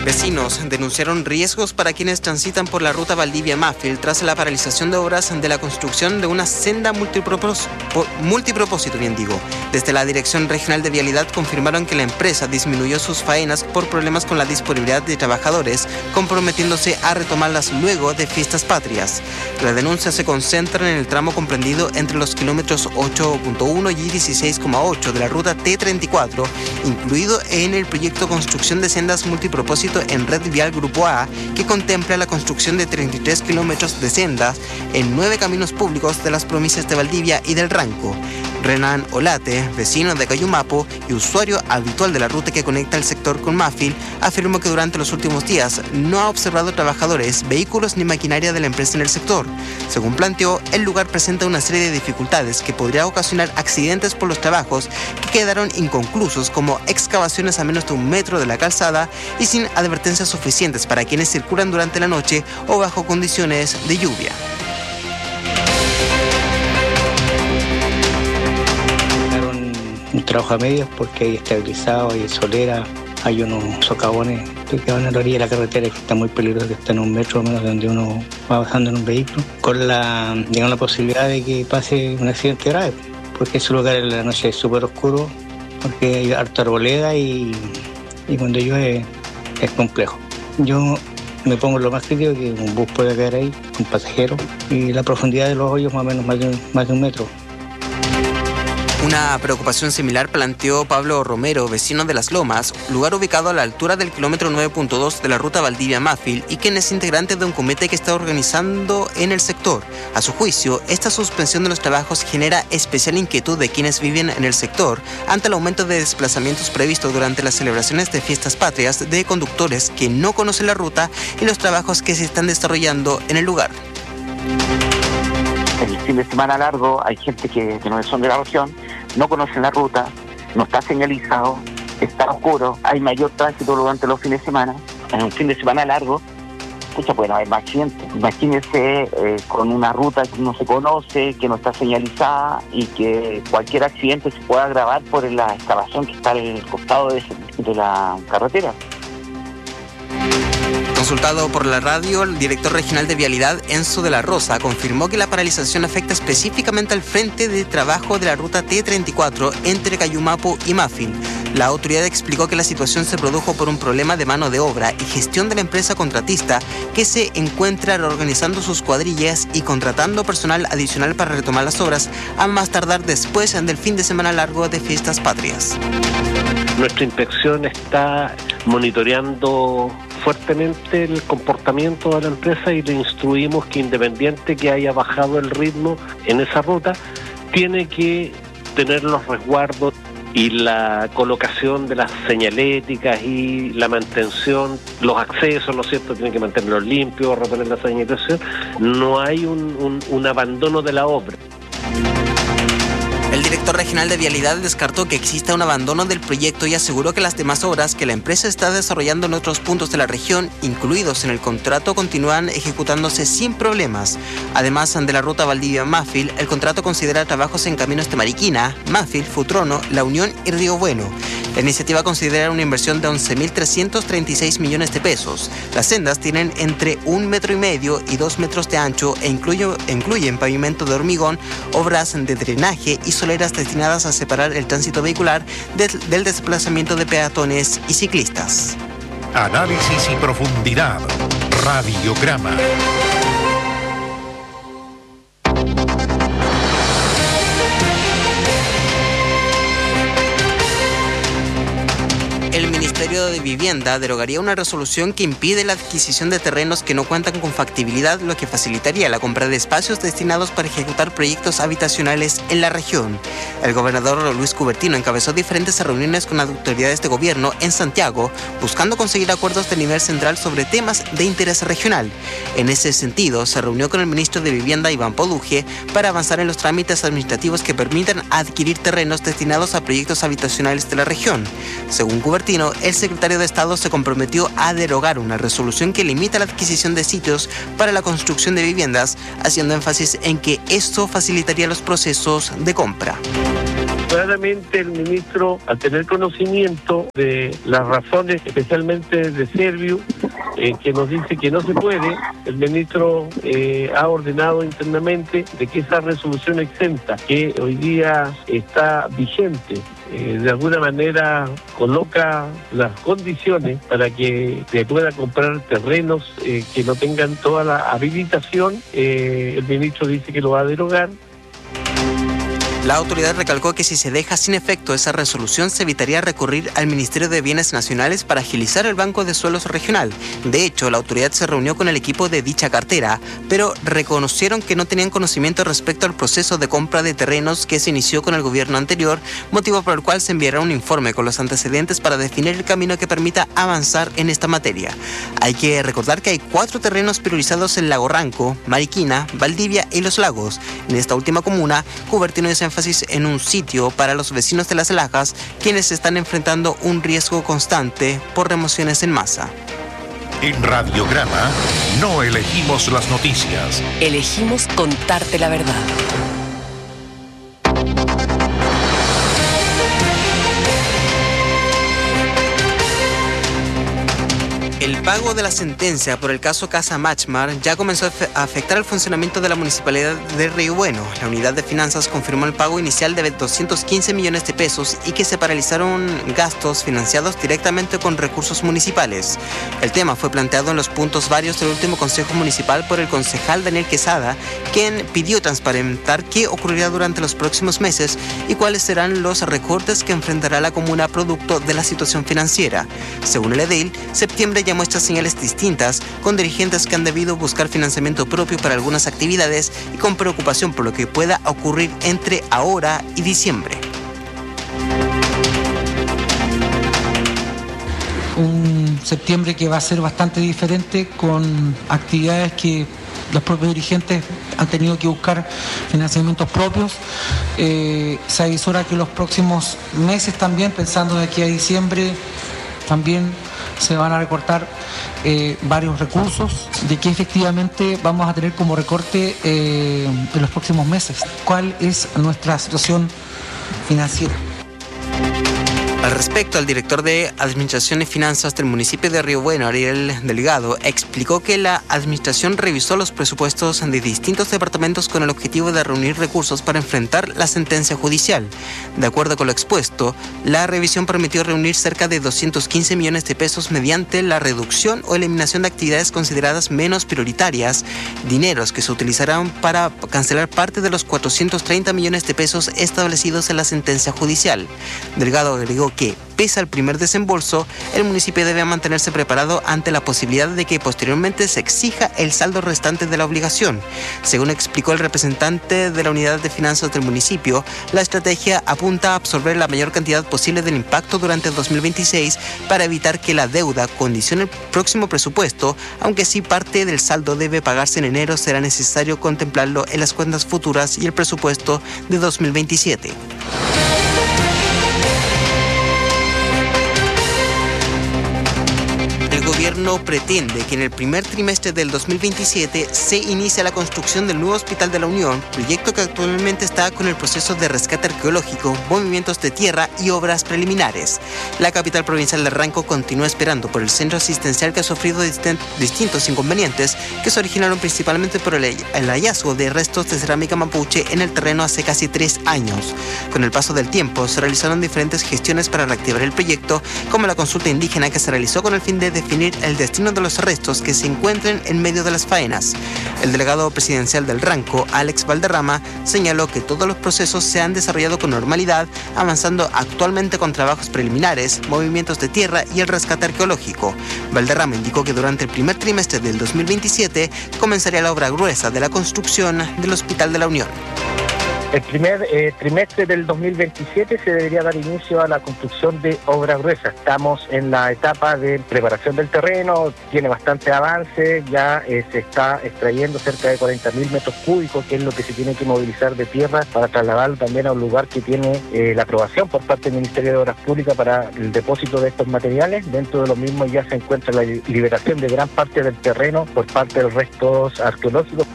Vecinos denunciaron riesgos para quienes transitan por la ruta Valdivia-Mafil tras la paralización de obras de la construcción de una senda multipropósito. Desde la Dirección Regional de Vialidad confirmaron que la empresa disminuyó sus faenas por problemas con la disponibilidad de trabajadores, comprometiéndose a retomarlas luego de fiestas patrias. La denuncia se concentra en el tramo comprendido entre los kilómetros 8.1 y 16,8 de la ruta T34, incluido en el proyecto Construcción de Sendas Multipropósito en Red Vial Grupo A, que contempla la construcción de 33 kilómetros de sendas en 9 caminos públicos de las provincias de Valdivia y del Ranco. Renan Olate, vecino de Cayumapo y usuario habitual de la ruta que conecta el sector con Mafil, afirmó que durante los últimos días no ha observado trabajadores, vehículos ni maquinaria de la empresa en el sector. Según planteó, el lugar presenta una serie de dificultades que podría ocasionar accidentes por los trabajos que quedaron inconclusos, como excavaciones a menos de 1 metro de la calzada y sin advertencias suficientes para quienes circulan durante la noche o bajo condiciones de lluvia. Un trabajo a medias porque hay estabilizado, hay solera, hay unos socavones que van a la orilla de la carretera que están muy peligrosos, que están a 1 metro o menos de donde uno va bajando en un vehículo, con la posibilidad de que pase un accidente grave, porque ese lugar en la noche es súper oscuro, porque hay harta arboleda y cuando llueve es complejo. Yo me pongo lo más crítico, que un bus puede caer ahí, un pasajero, y la profundidad de los hoyos más o menos más de 1 metro. Una preocupación similar planteó Pablo Romero, vecino de Las Lomas, lugar ubicado a la altura del kilómetro 9.2 de la ruta Valdivia-Mafil y quien es integrante de un comité que está organizando en el sector. A su juicio, esta suspensión de los trabajos genera especial inquietud de quienes viven en el sector ante el aumento de desplazamientos previsto durante las celebraciones de fiestas patrias de conductores que no conocen la ruta y los trabajos que se están desarrollando en el lugar. El fin de semana largo hay gente que no son de la región, no conocen la ruta, no está señalizado, está oscuro, hay mayor tránsito durante los fines de semana. En un fin de semana largo, pueden haber más accidentes. Imagínense con una ruta que no se conoce, que no está señalizada y que cualquier accidente se pueda agravar por la excavación que está al costado de la carretera. Consultado por la radio, el director regional de Vialidad, Enzo de la Rosa, confirmó que la paralización afecta específicamente al frente de trabajo de la ruta T34 entre Cayumapo y Mafil. La autoridad explicó que la situación se produjo por un problema de mano de obra y gestión de la empresa contratista, que se encuentra reorganizando sus cuadrillas y contratando personal adicional para retomar las obras a más tardar después del fin de semana largo de fiestas patrias. Nuestra inspección está monitoreando fuertemente el comportamiento de la empresa y le instruimos que, independiente que haya bajado el ritmo en esa ruta, tiene que tener los resguardos y la colocación de las señaléticas y la mantención, los accesos, ¿no es cierto?, tienen que mantenerlos limpios, reponer la señalización. No hay un abandono de la obra. El director regional de Vialidad descartó que exista un abandono del proyecto y aseguró que las demás obras que la empresa está desarrollando en otros puntos de la región, incluidos en el contrato, continúan ejecutándose sin problemas. Además de la ruta Valdivia-Mafil, el contrato considera trabajos en caminos de Mariquina, Mafil, Futrono, La Unión y Río Bueno. La iniciativa considera una inversión de 11.336 millones de pesos. Las sendas tienen entre 1,5 metros y 2 metros de ancho e incluyen pavimento de hormigón, obras de drenaje y soleras destinadas a separar el tránsito vehicular del desplazamiento de peatones y ciclistas. Análisis y profundidad. Radiograma. El Ministerio de Vivienda derogaría una resolución que impide la adquisición de terrenos que no cuentan con factibilidad, lo que facilitaría la compra de espacios destinados para ejecutar proyectos habitacionales en la región. El gobernador Luis Cubertino encabezó diferentes reuniones con autoridades de gobierno en Santiago, buscando conseguir acuerdos de nivel central sobre temas de interés regional. En ese sentido, se reunió con el ministro de Vivienda, Iván Poduje, para avanzar en los trámites administrativos que permitan adquirir terrenos destinados a proyectos habitacionales de la región. Según Cubertino, el secretario de Estado se comprometió a derogar una resolución que limita la adquisición de sitios para la construcción de viviendas, haciendo énfasis en que esto facilitaría los procesos de compra. Claramente el ministro, al tener conocimiento de las razones, especialmente de Serviu, que nos dice que no se puede, el ministro ha ordenado internamente de que esa resolución exenta, que hoy día está vigente, de alguna manera coloca las condiciones para que se pueda comprar terrenos que no tengan toda la habilitación. El ministro dice que lo va a derogar. La autoridad recalcó que si se deja sin efecto esa resolución, se evitaría recurrir al Ministerio de Bienes Nacionales para agilizar el Banco de Suelos Regional. De hecho, la autoridad se reunió con el equipo de dicha cartera, pero reconocieron que no tenían conocimiento respecto al proceso de compra de terrenos que se inició con el gobierno anterior, motivo por el cual se enviará un informe con los antecedentes para definir el camino que permita avanzar en esta materia. Hay que recordar que hay 4 terrenos priorizados en Lago Ranco, Mariquina, Valdivia y Los Lagos. En esta última comuna, Cubertino hizo énfasis en un sitio para los vecinos de Las Lajas, quienes están enfrentando un riesgo constante por remociones en masa. En Radiograma no elegimos las noticias. Elegimos contarte la verdad. El pago de la sentencia por el caso Casa Machmar ya comenzó a afectar el funcionamiento de la Municipalidad de Río Bueno. La Unidad de Finanzas confirmó el pago inicial de 215 millones de pesos y que se paralizaron gastos financiados directamente con recursos municipales. El tema fue planteado en los puntos varios del último Consejo Municipal por el concejal Daniel Quesada, quien pidió transparentar qué ocurrirá durante los próximos meses y cuáles serán los recortes que enfrentará la comuna producto de la situación financiera. Según el edil, septiembre ya muestra señales distintas, con dirigentes que han debido buscar financiamiento propio para algunas actividades y con preocupación por lo que pueda ocurrir entre ahora y diciembre. Un septiembre que va a ser bastante diferente, con actividades que los propios dirigentes han tenido que buscar financiamientos propios. Se avisora que los próximos meses también, pensando de aquí a diciembre, también se van a recortar varios recursos, de que efectivamente vamos a tener como recorte en los próximos meses. ¿Cuál es nuestra situación financiera? Al respecto, el director de Administración y Finanzas del municipio de Río Bueno, Ariel Delgado, explicó que la administración revisó los presupuestos de distintos departamentos con el objetivo de reunir recursos para enfrentar la sentencia judicial. De acuerdo con lo expuesto, la revisión permitió reunir cerca de 215 millones de pesos mediante la reducción o eliminación de actividades consideradas menos prioritarias, dineros que se utilizarán para cancelar parte de los 430 millones de pesos establecidos en la sentencia judicial. Delgado agregó que, pese al primer desembolso, el municipio debe mantenerse preparado ante la posibilidad de que posteriormente se exija el saldo restante de la obligación. Según explicó el representante de la Unidad de Finanzas del municipio, la estrategia apunta a absorber la mayor cantidad posible del impacto durante el 2026 para evitar que la deuda condicione el próximo presupuesto, aunque si parte del saldo debe pagarse en enero, será necesario contemplarlo en las cuentas futuras y el presupuesto de 2027. El gobierno pretende que en el primer trimestre del 2027 se inicie la construcción del nuevo Hospital de la Unión, proyecto que actualmente está con el proceso de rescate arqueológico, movimientos de tierra y obras preliminares. La capital provincial de Ranco continúa esperando por el centro asistencial, que ha sufrido distintos inconvenientes que se originaron principalmente por el hallazgo de restos de cerámica mapuche en el terreno hace casi 3 años. Con el paso del tiempo se realizaron diferentes gestiones para reactivar el proyecto, como la consulta indígena que se realizó con el fin de definir el destino de los restos que se encuentren en medio de las faenas. El delegado presidencial del Ranco, Alex Valderrama, señaló que todos los procesos se han desarrollado con normalidad, avanzando actualmente con trabajos preliminares, movimientos de tierra y el rescate arqueológico. Valderrama indicó que durante el primer trimestre del 2027 comenzaría la obra gruesa de la construcción del Hospital de la Unión. El primer trimestre del 2027 se debería dar inicio a la construcción de obra gruesa. Estamos en la etapa de preparación del terreno, tiene bastante avance, ya se está extrayendo cerca de 40.000 metros cúbicos, que es lo que se tiene que movilizar de tierra para trasladarlo también a un lugar que tiene la aprobación por parte del Ministerio de Obras Públicas para el depósito de estos materiales. Dentro de lo mismo ya se encuentra la liberación de gran parte del terreno por parte de los restos arqueológicos.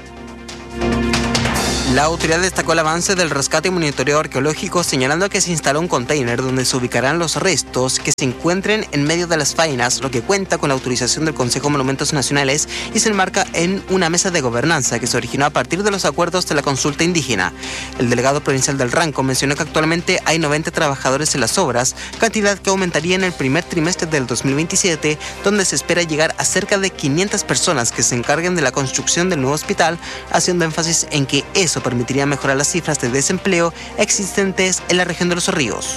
La autoridad destacó el avance del rescate y monitoreo arqueológico, señalando que se instaló un container donde se ubicarán los restos que se encuentren en medio de las faenas, lo que cuenta con la autorización del Consejo de Monumentos Nacionales y se enmarca en una mesa de gobernanza que se originó a partir de los acuerdos de la consulta indígena. El delegado provincial del Ranco mencionó que actualmente hay 90 trabajadores en las obras, cantidad que aumentaría en el primer trimestre del 2027, donde se espera llegar a cerca de 500 personas que se encarguen de la construcción del nuevo hospital, haciendo énfasis en que eso permitiría mejorar las cifras de desempleo existentes en la región de Los Ríos.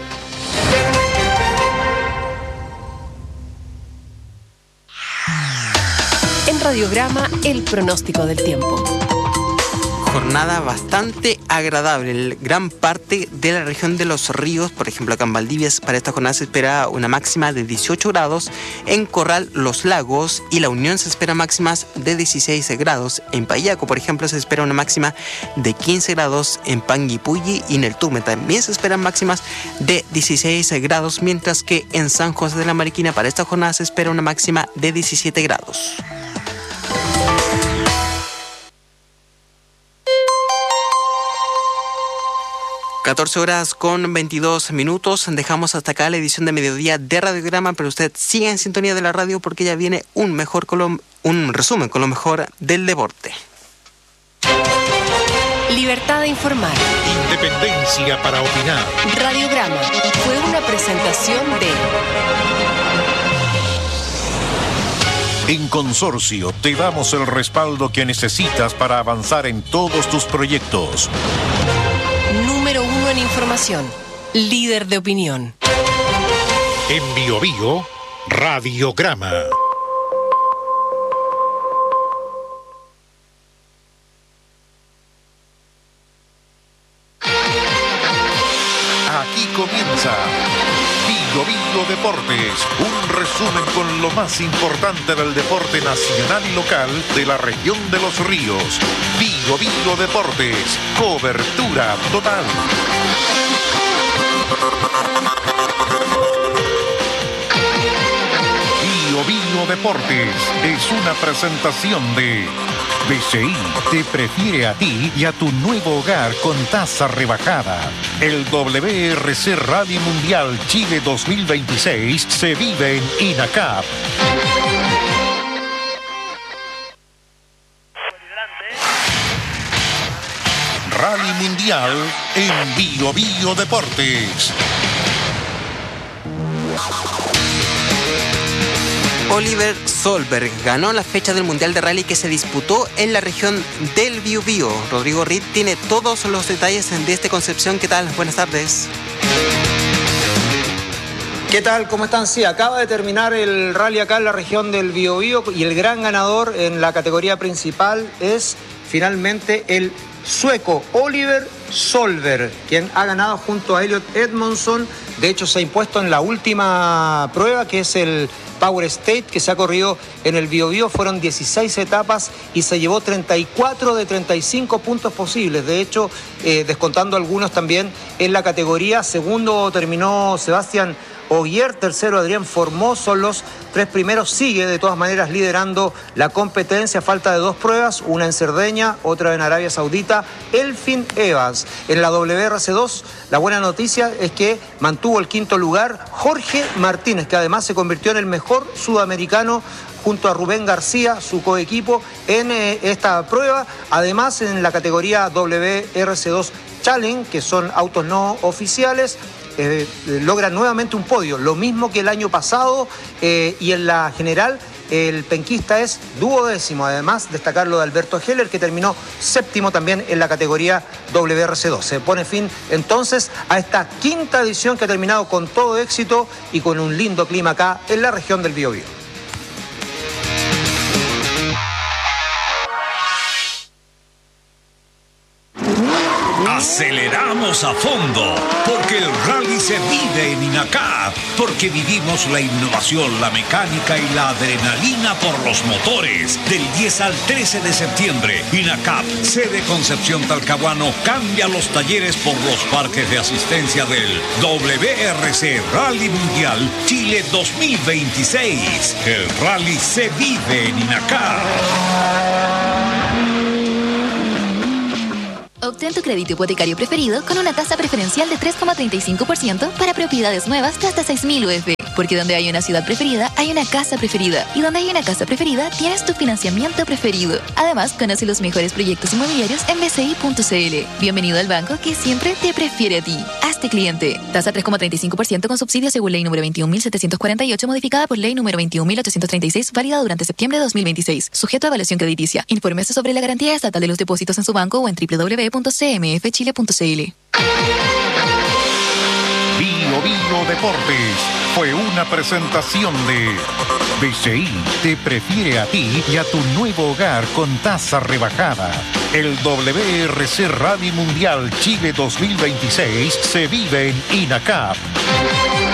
En Radiograma, el pronóstico del tiempo. Jornada bastante agradable en gran parte de la región de Los Ríos. Por ejemplo, acá en Valdivia para esta jornada se espera una máxima de 18 grados. En Corral, Los Lagos y La Unión se espera máximas de 16 grados. En Payaco, por ejemplo, se espera una máxima de 15 grados. En Panguipulli y en el Tume también se esperan máximas de 16 grados, mientras que en San José de la Mariquina para esta jornada se espera una máxima de 17 grados. (14:22). Dejamos hasta acá la edición de mediodía de Radiograma, pero usted sigue en sintonía de la radio porque ya viene un resumen con lo mejor del deporte. Libertad de informar. Independencia para opinar. Radiograma fue una presentación de... En Consorcio te damos el respaldo que necesitas para avanzar en todos tus proyectos. Número 1 en información. Líder de opinión. En Biobío, Radiograma. Aquí comienza Biobío Deportes, un resumen con lo más importante del deporte nacional y local de la región de Los Ríos. Biobío Deportes, cobertura total. Biobío Deportes es una presentación de BCI te prefiere a ti y a tu nuevo hogar con tasa rebajada. El WRC Rally Mundial Chile 2026 se vive en INACAP. Rally Mundial en Biobío Deportes. Oliver Solberg ganó la fecha del Mundial de Rally que se disputó en la región del Biobío. Rodrigo Reed tiene todos los detalles de esta Concepción. ¿Qué tal? Buenas tardes. ¿Qué tal? ¿Cómo están? Sí, acaba de terminar el rally acá en la región del Biobío y el gran ganador en la categoría principal es finalmente el sueco Oliver Solberg, quien ha ganado junto a Elliot Edmondson. De hecho, se ha impuesto en la última prueba, que es el Power State, que se ha corrido en el Biobío. Fueron 16 etapas y se llevó 34 de 35 puntos posibles. De hecho, descontando algunos también en la categoría. Segundo terminó Sebastián Ogier, tercero Adrián Formoso. Los tres primeros sigue de todas maneras liderando la competencia. Falta de dos pruebas, una en Cerdeña, otra en Arabia Saudita. Elfin Evans. En la WRC2, la buena noticia es que mantuvo el quinto lugar Jorge Martínez, que además se convirtió en el mejor sudamericano junto a Rubén García, su coequipo, en esta prueba. Además, en la categoría WRC2 Challenge, que son autos no oficiales, logra nuevamente un podio, lo mismo que el año pasado, y en la general el penquista es 12º. Además, destacar lo de Alberto Heller, que terminó séptimo también en la categoría WRC2. Se pone fin entonces a esta quinta edición que ha terminado con todo éxito y con un lindo clima acá en la región del Biobío. aceleramos a fondo, porque el rally se vive en INACAP, porque vivimos la innovación, la mecánica y la adrenalina por los motores. Del 10 al 13 de septiembre, INACAP, sede Concepción Talcahuano, cambia los talleres por los parques de asistencia del WRC Rally Mundial Chile 2026. El rally se vive en INACAP. Obtén tu crédito hipotecario preferido con una tasa preferencial de 3,35% para propiedades nuevas de hasta 6.000 UF. Porque donde hay una ciudad preferida, hay una casa preferida. Y donde hay una casa preferida, tienes tu financiamiento preferido. Además, conoce los mejores proyectos inmobiliarios en bci.cl. Bienvenido al banco que siempre te prefiere a ti. Hazte cliente. Tasa 3,35% con subsidio según ley número 21.748, modificada por ley número 21.836, válida durante septiembre de 2026. Sujeto a evaluación crediticia. Infórmese sobre la garantía estatal de los depósitos en su banco o en www.cmfchile.cl. Bio Deportes fue una presentación de BCI te prefiere a ti y a tu nuevo hogar con tasa rebajada. El WRC Rally Mundial Chile 2026 se vive en INACAP.